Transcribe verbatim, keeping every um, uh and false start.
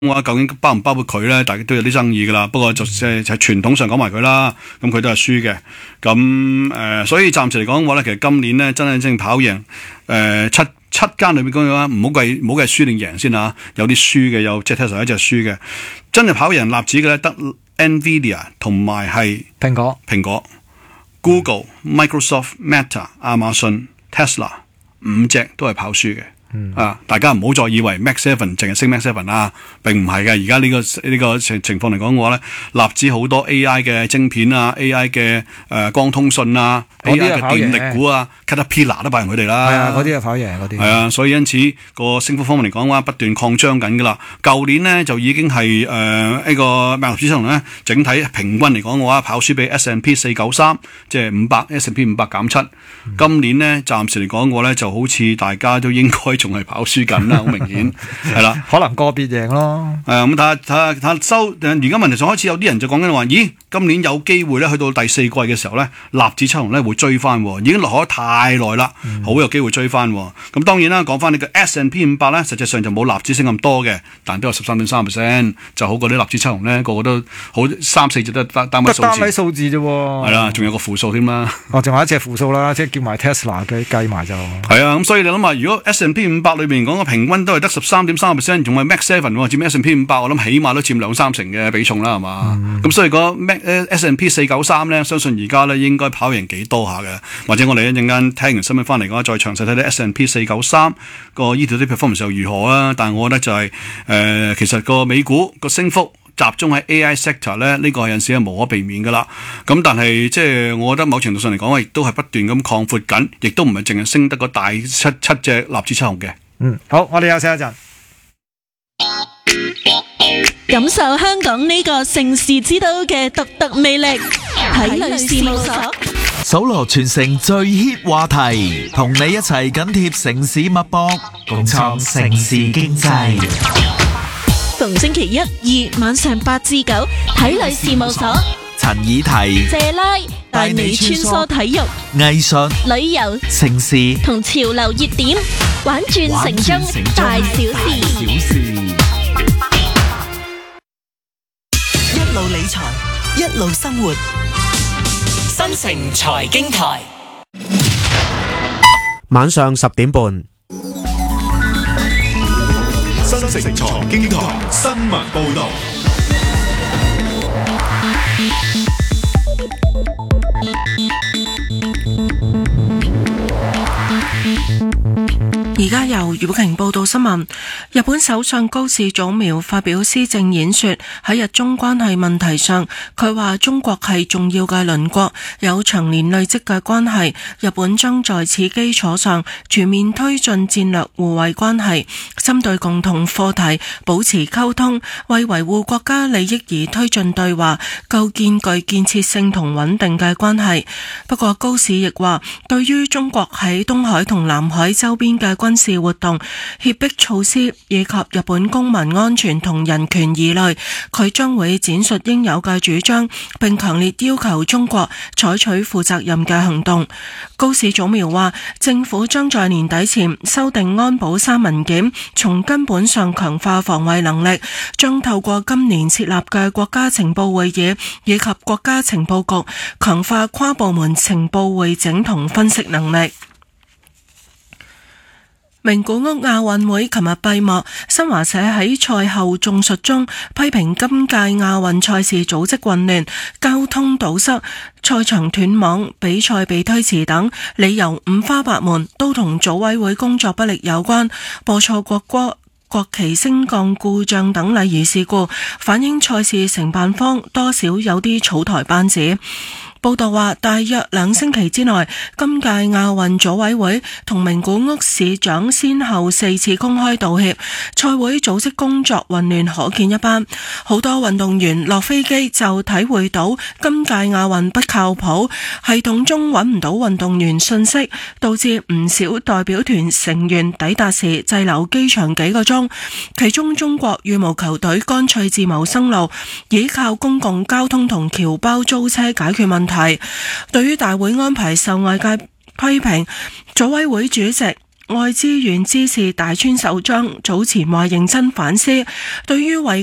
話究竟包唔包括佢咧？大家都有啲爭議噶啦。不過就即係傳統上講埋佢啦，咁佢都係輸嘅。咁誒、呃，所以暫時嚟講嘅話咧，其實今年咧真係正跑贏誒、呃、七七間裏面講嘅話，唔好計唔好計輸定贏先啊。有啲輸嘅，有即係 Tesla 一隻輸嘅，真係跑贏納指嘅咧得 Nvidia 同埋係蘋果、 蘋果、Google、Microsoft、Meta、亞馬遜、Tesla 五隻都係跑輸嘅。嗯、啊！大家唔好再以為 Mac Seven 淨係升 Mac Seven 啦，並唔係嘅。而家呢個呢、這個情情況嚟講嘅話咧，納指好多 A I 嘅晶片啊 ，A I 嘅誒、呃、光通訊啊 ，A I 嘅電力股啊 ，Caterpillar 都拜佢哋啦。係啊， 嗰啲係跑贏嗰啲。係啊，所以因此個升幅方面嚟講嘅話，不斷擴張緊噶啦。舊年呢，就已經係誒呢個納指上咧，整體平均嚟講嘅話，跑輸俾 S and P 四九三，即係五百 S and P 五百減七。嗯、今年呢，暫時嚟講嘅話咧，就好似大家都應該仲係跑輸緊啦，好明顯係啦。 可能個別贏咯。 誒咁睇下睇下睇下收。而家問題上開始有啲人就講緊話，咦，今年有機會咧，去到第四季嘅時候咧，納指七雄咧會追翻，已經落咗太耐啦，好、嗯、有機會追翻。咁當然啦，講翻呢個 S and P 五百咧，實際上就冇納指升咁多嘅，但都有十三點三 percent，就好過啲納指七雄咧，個個都好三四隻都單單位數字。 單位數字啫喎。係啦，仲有個負數添啦。 哦，仲有一隻負數啦，即係叫埋 Tesla 嘅計埋就。 係啊，咁所以你諗下，如果 S and P 五百裏邊講個平均都係得十三點三 percent， 仲係 Mac Seven 佔 S and P 五百，我諗起碼都佔兩三成嘅比重啦，係嘛？咁、嗯、所以個 Mac S and P 四九三咧，相信而家咧應該跑贏幾多下嘅，或者我哋一陣間聽完新聞翻嚟嘅話，再詳細睇睇 S and P 四九三個 year-to-date performance 又如何啊？但係我覺得就係、是、誒、呃，其實個美股個升幅集中喺 A I sector 咧，呢、這個有陣時係無可避免噶啦。咁但係即係我覺得某程度上嚟講，亦都係不斷咁擴闊緊，亦都唔係淨係升得個大七七隻納指七雄嘅。 嗯，好，我哋休息一陣。 感受香港呢個城市之都嘅獨特魅力，體類事務所搜羅全城最 hit 話題，同你一齊緊貼城市脈搏，共創城市經濟。 逢星期一、二晚上八至九，體類事務所陳以提、 謝拉帶你穿梭體育、 藝術、 旅遊、 城市同潮流熱點，玩轉城中大小事。 一路理財，一路生活。新城財經台， 晚上十點半。 新城財經台新聞報道。 而家由余寶瓊報道新聞。日本首相高市早苗發表施政演說，喺日中關係問題上，佢話中國係重要嘅鄰國，有長年累積嘅關係，日本將在此基礎上全面推進戰略互惠關係，針對共同課題保持溝通，為維護國家利益而推進對話，構建具建設性同穩定嘅關係。不過高市亦話，對於中國喺東海同南海周邊嘅軍事活動、脅迫措施以及日本公民安全同人權疑慮，佢將會展述應有嘅主張，並強烈要求中國採取負責任嘅行動。高市早苗話，政府將在年底前修訂安保三文件，從根本上強化防衛能力，將透過今年設立嘅國家情報會議以及國家情報局，強化跨部門情報匯整同分析能力。名古屋亞運會琴日閉幕，新華社喺賽後綜述中批評今屆亞運賽事組織混亂、交通堵塞、賽場斷網、比賽被推遲等理由五花八門，都同組委會工作不力有關，播錯國歌、國旗升降故障等禮儀事故，反映賽事承辦方多少有啲草台班子。報道話，大約兩星期之內，今屆亞運組委會同名古屋市長先後四次公開道歉，賽會組織工作混亂可見一斑。好多運動員落飛機就體會到今屆亞運不靠譜，系統中揾唔到運動員信息，導致唔少代表團成員抵達時滯留機場幾個鐘。其中中國羽毛球隊乾脆自謀生路，依靠公共交通同僑包租車解決問題。對於大會安排受外界批評，組委會主席愛資源支持大川首長早前話認真反思，對於為